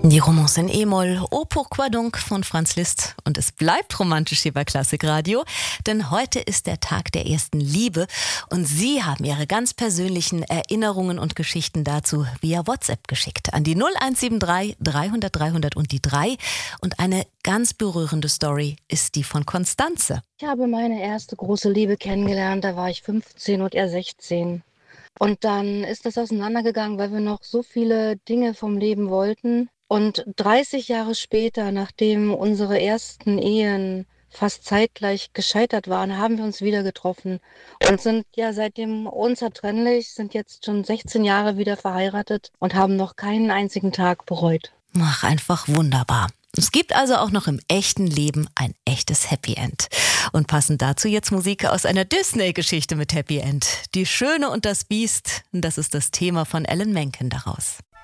Die Romance in E-Moll, Au pourquoi donc von Franz Liszt. Und es bleibt romantisch hier bei Klassikradio, denn heute ist der Tag der ersten Liebe und Sie haben Ihre ganz persönlichen Erinnerungen und Geschichten dazu via WhatsApp geschickt an die 0173 300 300 und die 3. Und eine ganz berührende Story ist die von Konstanze. Ich habe meine erste große Liebe kennengelernt, da war ich 15 und er 16. Und dann ist das auseinandergegangen, weil wir noch so viele Dinge vom Leben wollten. Und 30 Jahre später, nachdem unsere ersten Ehen fast zeitgleich gescheitert waren, haben wir uns wieder getroffen und sind ja seitdem unzertrennlich, sind jetzt schon 16 Jahre wieder verheiratet und haben noch keinen einzigen Tag bereut. Ach, einfach wunderbar. Es gibt also auch noch im echten Leben ein echtes Happy End. Und passend dazu jetzt Musik aus einer Disney-Geschichte mit Happy End. Die Schöne und das Biest, das ist das Thema von Alan Menken daraus.